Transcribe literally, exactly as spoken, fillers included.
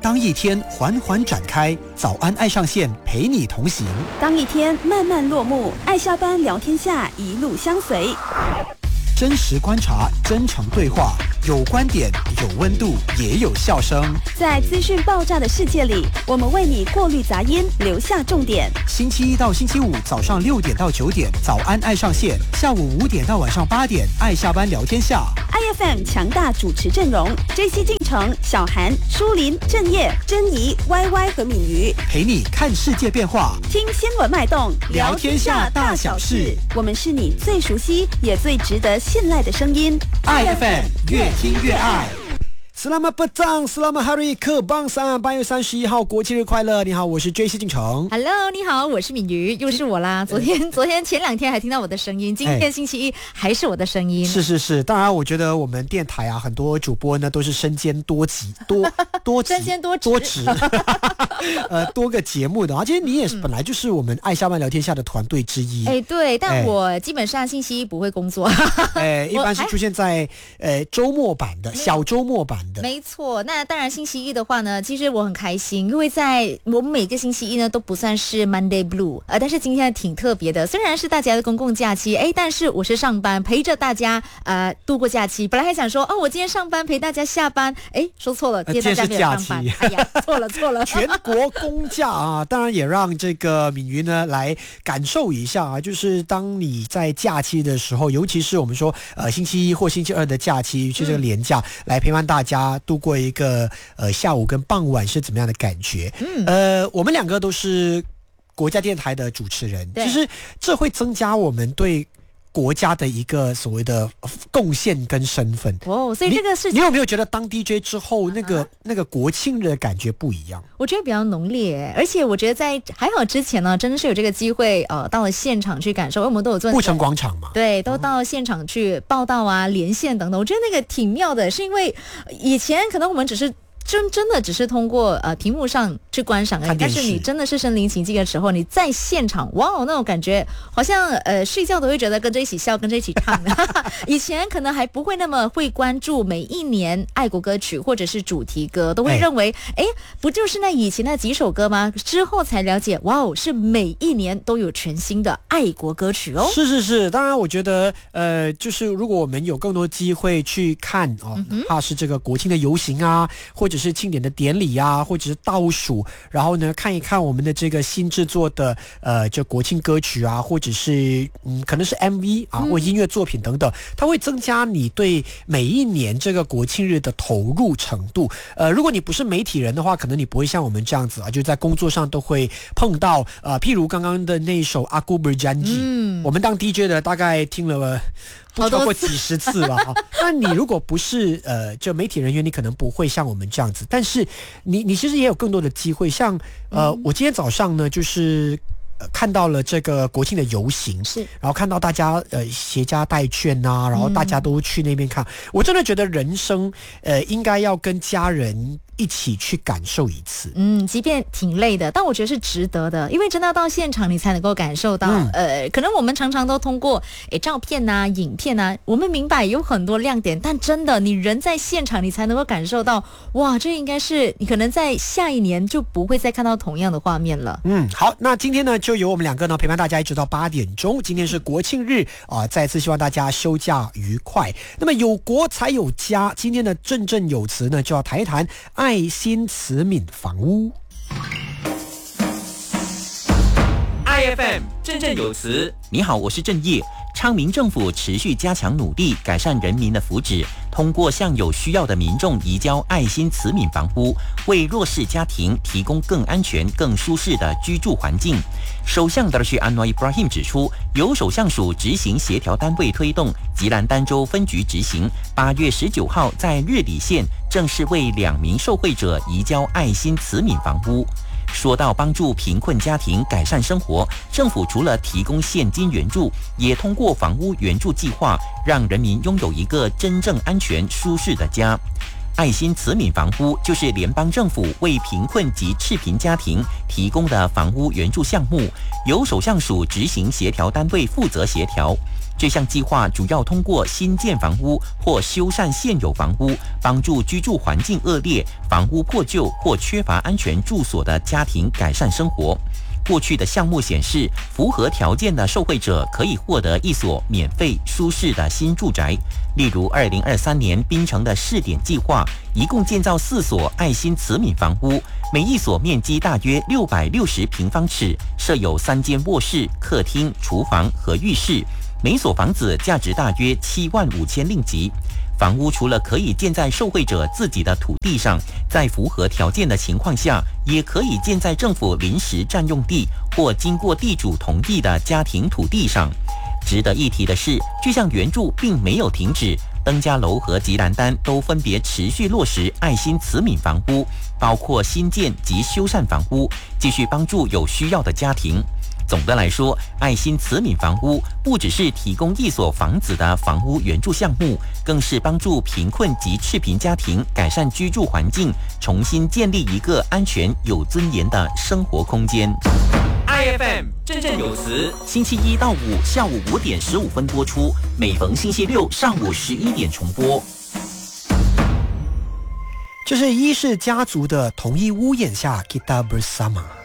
当一天缓缓展开，早安爱上线陪你同行； 当一天慢慢落幕，爱下班聊天下一路相随。 真实观察，真诚对话，有观点，有温度，也有笑声。 在资讯爆炸的世界里，我们为你过滤杂音，留下重点。 星期一到星期五早上六点到九点，早安爱上线；下午五点到晚上八点，爱下班聊天下。 I F M 强大主持阵容 ：J C 进城、小韩、舒林、郑业、珍妮、Y Y 和敏瑜， 陪你看世界变化， 听新闻脉动， 聊天下大小事。 我们是你最熟悉也最值得信赖的声音。 I F M 越听越爱。Selamat petang, Selamat Hari Kebangsaan， 八月三十一号国庆日快乐！你好，我是 J C 进城。 Hello， 你好，我是敏瑜，又是我啦。昨天、昨天前两天还听到我的声音，今天星期一还是我的声音。 是是是，当然，我觉得我们电台啊，很多主播呢都是身兼多职，多多职身兼多职， 多职，呃，多个节目的啊。其实你也是本来就是我们爱下班聊天下的团队之一。 哎，对，但我基本上星期一不会工作。 哎，一般是出现在呃周末版的小周末版的。 没错，那当然星期一的话呢，其实我很开心，因为在我们每个星期一呢都不算是 Monday Blue， 呃，但是今天挺特别的，虽然是大家的公共假期，哎，但是我是上班陪着大家呃度过假期。本来还想说，哦，我今天上班陪大家下班，哎，说错了，今天大家没有上班，哎呀，错了错了， 全国公假啊，当然也让这个敏瑜呢来感受一下啊，就是当你在假期的时候，尤其是我们说呃星期一或星期二的假期，去这个连假、嗯、来陪伴大家度过一个呃下午跟傍晚是怎么样的感觉？嗯，呃，我们两个都是国家电台的主持人，其实这会增加我们对国家的一个所谓的贡献跟身份哦，所以这个是你, 你有没有觉得当 D J 之后，那个、啊、那个国庆日的感觉不一样？ 我觉得比较浓烈，而且我觉得在还好之前呢，真的是有这个机会，呃，到了现场去感受，因为我们都有做布城广场嘛， 对，都到现场去报道啊、连线等等，我觉得那个挺妙的，是因为以前可能我们只是。真真的只是通过呃屏幕上去观赏而已，但是你真的是身临其境的时候，你在现场，哇，那种感觉好像呃睡觉都会觉得跟着一起笑，跟着一起唱。以前可能还不会那么会关注每一年爱国歌曲或者是主题歌，都会认为哎，不就是那以前那几首歌吗？之后才了解，哇哦，是每一年都有全新的爱国歌曲哦。 是是是，当然我觉得呃，就是如果我们有更多机会去看哦，哪怕是这个国庆的游行啊，或者是庆典的典礼啊，或者是倒数，然后呢看一看我们的这个新制作的呃这国庆歌曲啊，或者是嗯可能是 M V 啊、嗯、或音乐作品等等，它会增加你对每一年这个国庆日的投入程度。呃，如果你不是媒体人的话，可能你不会像我们这样子啊，就在工作上都会碰到呃，譬如刚刚的那一首 Aku Berjanji， 嗯，我们当 D J 的大概听了不超过几十次了啊！那你如果不是呃，就媒体人员，你可能不会像我们这样子。但是你你其实也有更多的机会，像呃，嗯、我今天早上呢，就是呃看到了这个国庆的游行，是，然后看到大家呃携家带眷啊，然后大家都去那边看，嗯、我真的觉得人生呃应该要跟家人一起去感受一次， 嗯，即便挺累的，但我觉得是值得的，因为真的到现场你才能够感受到，嗯、呃，可能我们常常都通过诶照片啊、影片啊，我们明白有很多亮点，但真的你人在现场，你才能够感受到，哇，这应该是你可能在下一年就不会再看到同样的画面了。 嗯，好，那今天呢，就由我们两个呢陪伴大家一直到八点钟。今天是国庆日啊、呃，再次希望大家休假愉快。那么有国才有家，今天的振振有词呢，就要谈一谈爱心慈悯房屋。 I F M 振振有词，你好，我是郑业。昌明政府持续加强努力，改善人民的福祉，通过向有需要的民众移交爱心慈悯房屋，为弱势家庭提供更安全、更舒适的居住环境。首相达什安诺伊布拉希姆指出，由首相署执行协调单位推动，吉兰丹州分局执行。八月十九号在日里县正式为两名受惠者移交爱心慈悯房屋。说到帮助贫困家庭改善生活，政府除了提供现金援助，也通过房屋援助计划，让人民拥有一个真正安全、舒适的家。爱心慈悯房屋就是联邦政府为贫困及赤贫家庭提供的房屋援助项目，由首相署执行协调单位负责协调。 这项计划主要通过新建房屋或修缮现有房屋，帮助居住环境恶劣、房屋破旧或缺乏安全住所的家庭改善生活。过去的项目显示，符合条件的受惠者可以获得一所免费舒适的新住宅。例如二零二三年槟城的试点计划，一共建造四所爱心慈悯房屋，每一所面积大约六百六十平方尺，设有三间卧室、客厅、厨房和浴室，每所房子价值大约七万五千令吉。房屋除了可以建在受惠者自己的土地上，在符合条件的情况下，也可以建在政府临时占用地或经过地主同意的家庭土地上。值得一提的是，这项援助并没有停止，登嘉楼和吉兰丹都分别持续落实爱心慈悯房屋，包括新建及修缮房屋，继续帮助有需要的家庭。总的来说，爱心慈悯房屋不只是提供一所房子的房屋援助项目，更是帮助贫困及赤贫家庭改善居住环境，重新建立一个安全有尊严的生活空间。 I F M 振振有词， 星期一到五下午五点十五分播出，每逢星期六上午十一点重播。 这是伊氏家族的同一屋檐下 Kita Bersama。